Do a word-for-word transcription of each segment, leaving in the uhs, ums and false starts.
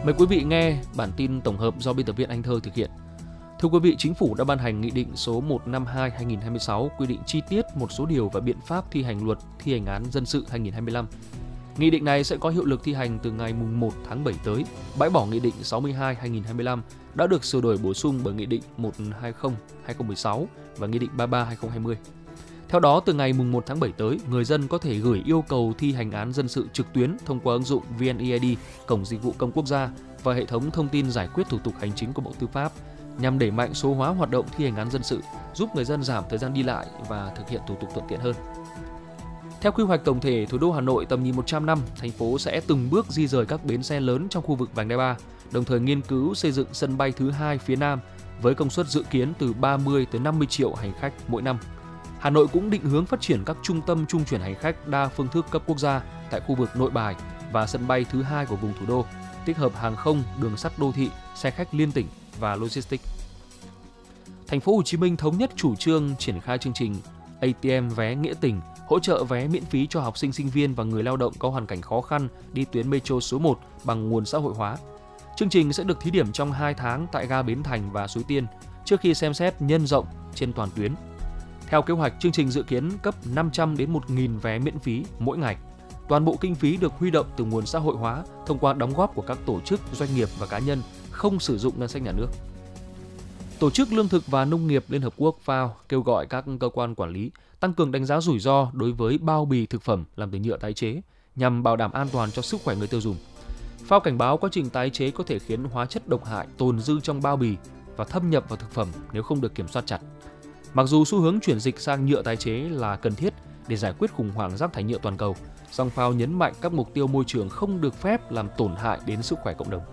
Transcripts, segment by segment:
Mời quý vị nghe bản tin tổng hợp do biên tập viên Anh Thơ thực hiện. Thưa quý vị, Chính phủ đã ban hành Nghị định số một trăm năm mươi hai trên hai nghìn không trăm hai mươi sáu quy định chi tiết một số điều và biện pháp thi hành Luật Thi hành án dân sự hai nghìn không trăm hai mươi lăm. Nghị định này sẽ có hiệu lực thi hành từ ngày một tháng bảy tới, bãi bỏ Nghị định sáu mươi hai trên hai nghìn không trăm hai mươi lăm đã được sửa đổi bổ sung bởi Nghị định một trăm hai mươi trên hai nghìn không trăm mười sáu và Nghị định ba mươi ba trên hai nghìn không trăm hai mươi. Theo đó, từ ngày một tháng bảy tới, người dân có thể gửi yêu cầu thi hành án dân sự trực tuyến thông qua ứng dụng vê en e i đê, Cổng Dịch vụ Công Quốc gia và hệ thống thông tin giải quyết thủ tục hành chính của Bộ Tư pháp, nhằm đẩy mạnh số hóa hoạt động thi hành án dân sự, giúp người dân giảm thời gian đi lại và thực hiện thủ tục thuận tiện hơn. Theo quy hoạch tổng thể thủ đô Hà Nội tầm nhìn một trăm năm, thành phố sẽ từng bước di rời các bến xe lớn trong khu vực Vành Đai ba, đồng thời nghiên cứu xây dựng sân bay thứ hai phía Nam với công suất dự kiến từ ba mươi tới năm mươi triệu hành khách mỗi năm. Hà Nội cũng định hướng phát triển các trung tâm trung chuyển hành khách đa phương thức cấp quốc gia tại khu vực Nội Bài và sân bay thứ hai của vùng thủ đô, tích hợp hàng không, đường sắt đô thị, xe khách liên tỉnh và logistics. Thành phố Hồ Chí Minh thống nhất chủ trương triển khai chương trình a tê em vé nghĩa tình, hỗ trợ vé miễn phí cho học sinh, sinh viên và người lao động có hoàn cảnh khó khăn đi tuyến metro số một bằng nguồn xã hội hóa. Chương trình sẽ được thí điểm trong hai tháng tại ga Bến Thành và Suối Tiên, trước khi xem xét nhân rộng trên toàn tuyến. Theo kế hoạch, chương trình dự kiến cấp năm trăm đến một nghìn vé miễn phí mỗi ngày. Toàn bộ kinh phí được huy động từ nguồn xã hội hóa thông qua đóng góp của các tổ chức, doanh nghiệp và cá nhân, không sử dụng ngân sách nhà nước. Tổ chức Lương thực và Nông nghiệp Liên Hợp Quốc ép a o kêu gọi các cơ quan quản lý tăng cường đánh giá rủi ro đối với bao bì thực phẩm làm từ nhựa tái chế nhằm bảo đảm an toàn cho sức khỏe người tiêu dùng. ép a o cảnh báo quá trình tái chế có thể khiến hóa chất độc hại tồn dư trong bao bì và thâm nhập vào thực phẩm nếu không được kiểm soát chặt. Mặc dù xu hướng chuyển dịch sang nhựa tái chế là cần thiết để giải quyết khủng hoảng rác thải nhựa toàn cầu, song ép a o nhấn mạnh các mục tiêu môi trường không được phép làm tổn hại đến sức khỏe cộng đồng.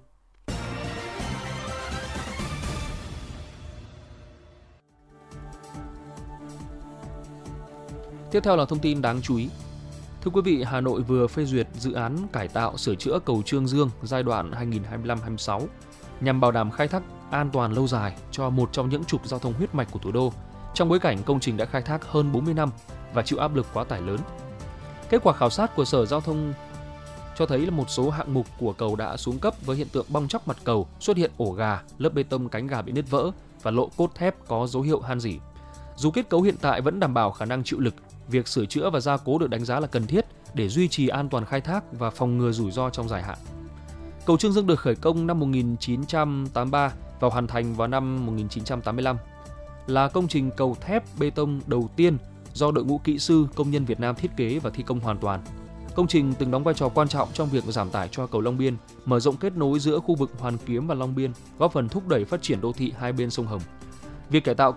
Tiếp theo là thông tin đáng chú ý. Thưa quý vị, Hà Nội vừa phê duyệt dự án cải tạo sửa chữa cầu Chương Dương giai đoạn hai nghìn không trăm hai mươi lăm đến hai nghìn không trăm hai mươi sáu nhằm bảo đảm khai thác an toàn lâu dài cho một trong những trục giao thông huyết mạch của thủ đô, trong bối cảnh công trình đã khai thác hơn bốn mươi năm và chịu áp lực quá tải lớn. Kết quả khảo sát của Sở Giao thông cho thấy là một số hạng mục của cầu đã xuống cấp với hiện tượng bong tróc mặt cầu, xuất hiện ổ gà, lớp bê tông cánh gà bị nứt vỡ và lộ cốt thép có dấu hiệu han rỉ. Dù kết cấu hiện tại vẫn đảm bảo khả năng chịu lực, việc sửa chữa và gia cố được đánh giá là cần thiết để duy trì an toàn khai thác và phòng ngừa rủi ro trong dài hạn. Cầu Chương Dương được khởi công năm một nghìn chín trăm tám mươi ba và hoàn thành vào năm một nghìn chín trăm tám mươi lăm. Là công trình cầu thép bê tông đầu tiên do đội ngũ kỹ sư công nhân Việt Nam thiết kế và thi công hoàn toàn. Công trình từng đóng vai trò quan trọng trong việc giảm tải cho cầu Long Biên, mở rộng kết nối giữa khu vực Hoàn Kiếm và Long Biên, góp phần thúc đẩy phát triển đô thị hai bên sông Hồng. Việc cải tạo